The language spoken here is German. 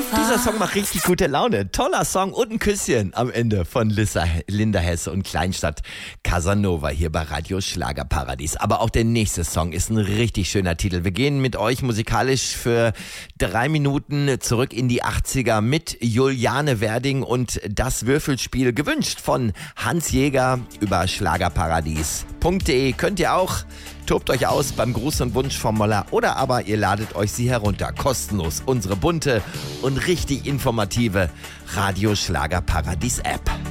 Dieser Song macht richtig gute Laune. Toller Song und ein Küsschen am Ende von Linda Hesse und Kleinstadt Casanova hier bei Radio Schlagerparadies. Aber auch der nächste Song ist ein richtig schöner Titel. Wir gehen mit euch musikalisch für 3 Minuten zurück in die 80er mit Juliane Werding und das Würfelspiel, gewünscht von Hans Jäger über schlagerparadies.de. Könnt ihr auch. Tobt euch aus beim Gruß- und Wunschformular oder aber ihr ladet euch sie herunter. Kostenlos. Unsere bunte und richtig informative Radio Schlagerparadies App.